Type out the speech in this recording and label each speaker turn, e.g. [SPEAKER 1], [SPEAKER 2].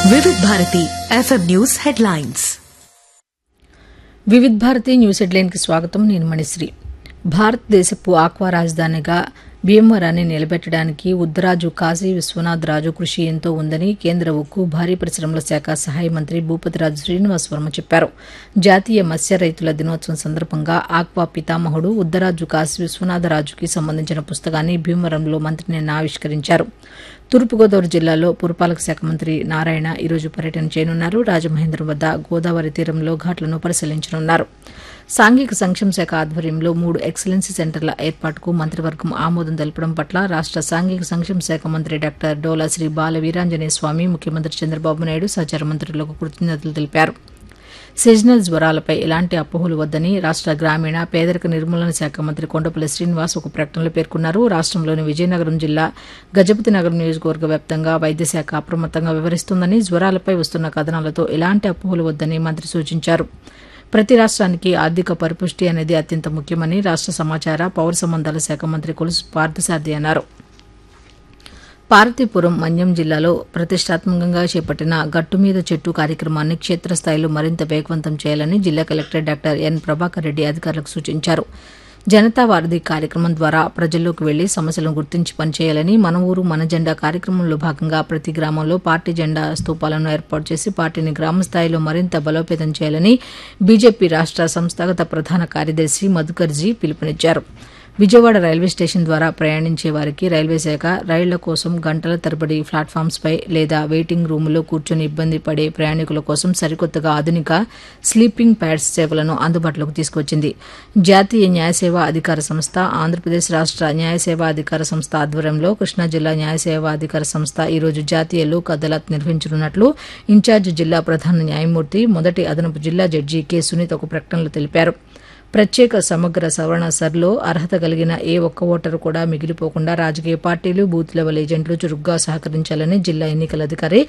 [SPEAKER 1] వివిధ Bharati FM news headlines.
[SPEAKER 2] వివిధ Bharati news హెడ్లైన్కి స్వాగతం. నేను మణిశ్రీ. భారతదేశపు ఆక్వా రాజధానిగా భీమవరాన్ని నిలబెట్టడానికి ఉద్దరాజు కాశీ విశ్వనాథ్ రాజు కృషి ఎంతో ఉందని కేంద్ర ఉక్కు భారీ పరిశ్రమల శాఖ సహాయ మంత్రి భూపతిరాజు శ్రీనివాస్ వర్మ చెప్పారు. జాతీయ మత్స్య రైతుల దినోత్సవం సందర్భంగా ఆక్వా పితామహుడు ఉద్దరాజు కాశీ విశ్వనాథరాజుకి సంబంధించిన పుస్తకాన్ని భీమవరంలో మంత్రి నిన్న ఆవిష్కరించారు. తూర్పుగోదావరి జిల్లాలో పురపాలక శాఖ మంత్రి నారాయణ ఈరోజు పర్యటన చేయనున్నారు. రాజమహేంద్రం వద్ద గోదావరి తీరంలో ఘాట్లను పరిశీలించనున్నారు. సాంఘిక సంక్షేమ శాఖ ఆధ్వర్యంలో 3 ఎక్సలెన్సీ సెంటర్ల ఏర్పాటుకు మంత్రివర్గం ఆమోదం తెలపడం పట్ల రాష్ట్ర సాంఘిక సంక్షేమ శాఖ మంత్రి డాక్టర్ డోలా శ్రీ బాల వీరాంజనేయ స్వామి, ముఖ్యమంత్రి చంద్రబాబు నాయుడు, సహచార మంత్రులకు కృతజ్ఞతలు తెలిపారు. సీజనల్ జ్వరాలపై ఎలాంటి అపోహలు వద్దని రాష్ట్ర గ్రామీణ పేదరిక నిర్మూలన శాఖ మంత్రి కొండపల్లి శ్రీనివాస్ ఒక ప్రకటనలో పేర్కొన్నారు. రాష్ట్రంలోని విజయనగరం జిల్లా గజపతి నగరం నియోజకవర్గ వ్యాప్తంగా వైద్య శాఖ అప్రమత్తంగా వ్యవహరిస్తోందని, జ్వరాలపై వస్తున్న కథనాలతో ఎలాంటి అపోహలు వద్దని మంత్రి సూచించారు. ప్రతి రాష్ట్రానికి ఆర్థిక పరిపుష్టి అనేది అత్యంత ముఖ్యమని రాష్ట్ర సమాచార పౌర సంబంధాల శాఖ మంత్రి కొలుసు పార్థసారథి అన్నారు. పార్వతీపురం మన్యం జిల్లాలో ప్రతిష్టాత్మకంగా చేపట్టిన గట్టు మీద చెట్టు కార్యక్రమాన్ని క్షేత్రస్థాయిలో మరింత వేగవంతం చేయాలని జిల్లా collector doctor N Prabhakar Reddy అధికారులకు సూచించారు. జనతా వారధి కార్యక్రమం ద్వారా ప్రజల్లోకి వెళ్లి సమస్యలను గుర్తించి పనిచేయాలని, మన ఊరు మన జెండా కార్యక్రమంలో భాగంగా ప్రతి గ్రామంలో పార్టీ జెండా స్తూపాలను ఏర్పాటు చేసి పార్టీని గ్రామ స్థాయిలో మరింత బలోపేతం చేయాలని బీజేపీ రాష్ట్ర సంస్థాగత ప్రధాన కార్యదర్శి మధుకర్జీ పిలుపునిచ్చారు. విజయవాడ రైల్వే స్టేషన్ ద్వారా ప్రయాణించే వారికి రైల్వే శాఖ రైళ్ల కోసం గంటల తరబడి ప్లాట్ఫామ్స్పై లేదా వెయిటింగ్ రూములో కూర్చొని ఇబ్బంది పడే ప్రయాణికుల కోసం సరికొత్తగా ఆధునిక స్లీపింగ్ ప్యాడ్స్ సేవలను అందుబాటులోకి తీసుకొచ్చింది. జాతీయ న్యాయసేవా అధికార సంస్థ, ఆంధ్రప్రదేశ్ రాష్ట్ర న్యాయసేవా అధికార సంస్థ ఆధ్వర్యంలో కృష్ణా జిల్లా న్యాయసేవా అధికార సంస్థ ఈరోజు జాతీయ లోక్ అదాలత్ నిర్వహించనున్నట్లు ఇన్ఛార్జ్ జిల్లా ప్రధాన న్యాయమూర్తి, మొదటి అదనపు జిల్లా జడ్జి కె సునీత్ ఒక ప్రకటనలో తెలిపారు. ప్రత్యేక సమగ్ర సవరణ సర్లో అర్హత కలిగిన ఏ ఒక్క ఓటరు కూడా మిగిలిపోకుండా రాజకీయ పార్టీలు, బూత్ లెవెల్ ఏజెంట్లు చురుగ్గా సహకరించాలని జిల్లా ఎన్నికల అధికారి